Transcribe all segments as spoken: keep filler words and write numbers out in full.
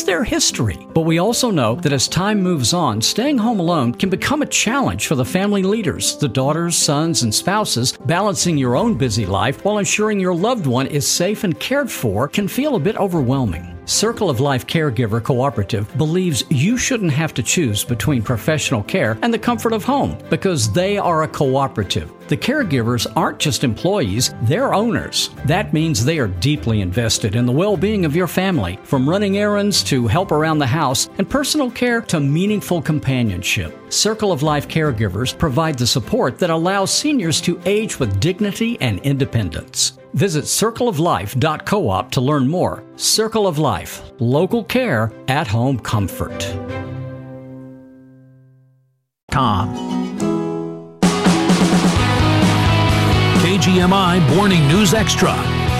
their history. But we also know that as time moves on, staying home alone can become a challenge for the family leaders, the daughters, sons, and spouses. Balancing your own busy life while ensuring your loved one is safe and cared for can feel a bit overwhelming. Circle of Life Caregiver Cooperative believes you shouldn't have to choose between professional care and the comfort of home because they are a cooperative. The caregivers aren't just employees, they're owners. That means they are deeply invested in the well-being of your family, from running errands to help around the house and personal care to meaningful companionship. Circle of Life Caregivers provide the support that allows seniors to age with dignity and independence. Visit circle of life dot coop to learn more. Circle of Life, local care, at-home comfort. Com. K G M I Morning News Extra.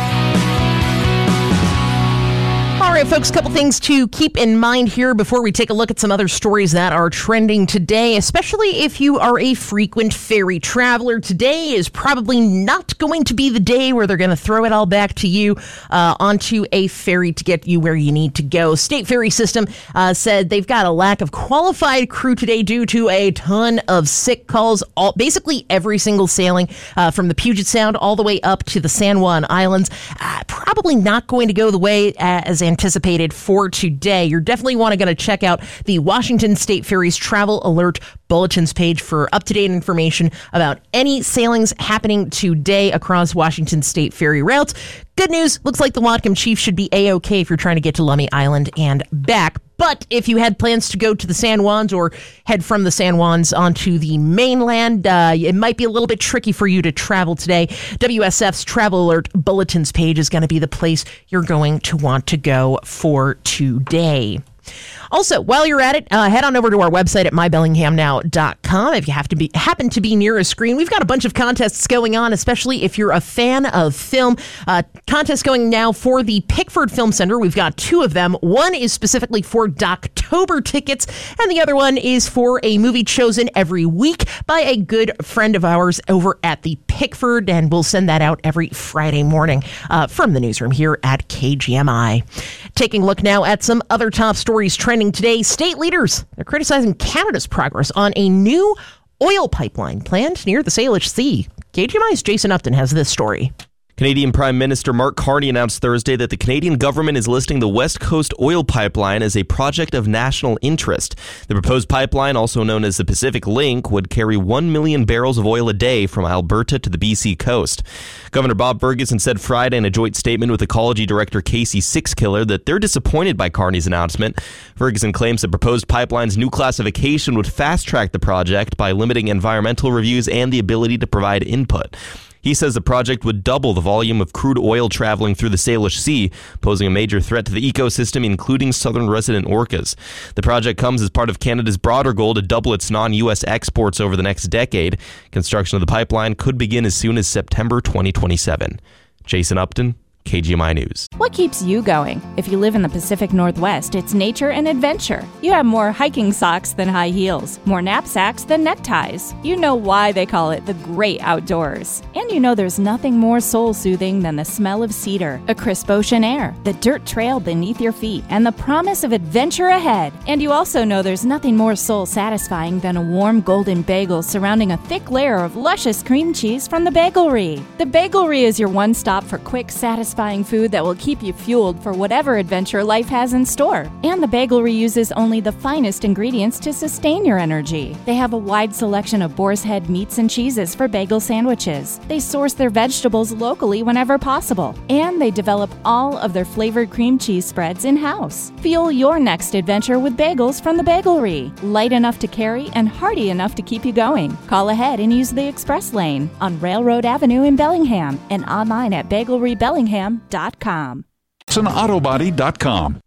All right, folks, a couple things to keep in mind here before we take a look at some other stories that are trending today, especially if you are a frequent ferry traveler. Today is probably not going to be the day where they're going to throw it all back to you uh, onto a ferry to get you where you need to go. State Ferry System uh, said they've got a lack of qualified crew today due to a ton of sick calls. All, basically every single sailing uh, from the Puget Sound all the way up to the San Juan Islands. Uh, probably not going to go the way as anticipated. anticipated for today. You're definitely want to going to check out the Washington State Ferries Travel Alert Bulletins page for up-to-date information about any sailings happening today across Washington State Ferry routes. Good news, looks like the Whatcom Chief should be A-OK if you're trying to get to Lummi Island and back. But if you had plans to go to the San Juans or head from the San Juans onto the mainland, uh, it might be a little bit tricky for you to travel today. W S F's Travel Alert Bulletins page is going to be the place you're going to want to go for today. Also, while you're at it, uh, head on over to our website at my bellingham now dot com. If you have to be happen to be near a screen, we've got a bunch of contests going on, especially if you're a fan of film. Uh, contests going now for the Pickford Film Center. We've got two of them. One is specifically for Doctober tickets, and the other one is for a movie chosen every week by a good friend of ours over at the Pickford, and we'll send that out every Friday morning uh, from the newsroom here at K G M I. Taking a look now at some other top stories trending today. State leaders, they're criticizing Canada's progress on a new oil pipeline planned near the Salish Sea. K G M I's Jason Upton has this story. Canadian Prime Minister Mark Carney announced Thursday that the Canadian government is listing the West Coast Oil Pipeline as a project of national interest. The proposed pipeline, also known as the Pacific Link, would carry one million barrels of oil a day from Alberta to the B C coast. Governor Bob Ferguson said Friday in a joint statement with Ecology Director Casey Sixkiller that they're disappointed by Carney's announcement. Ferguson claims the proposed pipeline's new classification would fast-track the project by limiting environmental reviews and the ability to provide input. He says the project would double the volume of crude oil traveling through the Salish Sea, posing a major threat to the ecosystem, including southern resident orcas. The project comes as part of Canada's broader goal to double its non-U S exports over the next decade. Construction of the pipeline could begin as soon as September twenty twenty-seven. Jason Upton, K G M I News. What keeps you going? If you live in the Pacific Northwest, it's nature and adventure. You have more hiking socks than high heels, more knapsacks than neckties. You know why they call it the great outdoors. And you know there's nothing more soul-soothing than the smell of cedar, a crisp ocean air, the dirt trail beneath your feet, and the promise of adventure ahead. And you also know there's nothing more soul-satisfying than a warm golden bagel surrounding a thick layer of luscious cream cheese from the Bagelry. The Bagelry is your one stop for quick, satisfying food that will keep you fueled for whatever adventure life has in store. And the Bagelry uses only the finest ingredients to sustain your energy. They have a wide selection of boar's head meats and cheeses for bagel sandwiches. They source their vegetables locally whenever possible. And they develop all of their flavored cream cheese spreads in-house. Fuel your next adventure with bagels from the Bagelry. Light enough to carry and hearty enough to keep you going. Call ahead and use the express lane on Railroad Avenue in Bellingham and online at bagelry bellingham dot com. Autobody dot com.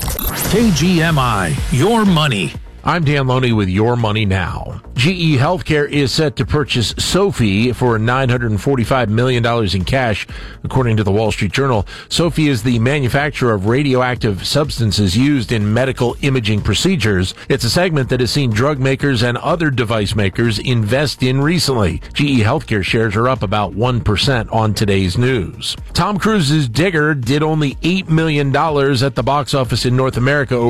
K G M I, your money. I'm Dan Loney with Your Money Now. G E Healthcare is set to purchase Sophie for nine hundred forty-five million dollars in cash, according to the Wall Street Journal. Sophie is the manufacturer of radioactive substances used in medical imaging procedures. It's a segment that has seen drug makers and other device makers invest in recently. G E Healthcare shares are up about one percent on today's news. Tom Cruise's Digger did only eight million dollars at the box office in North America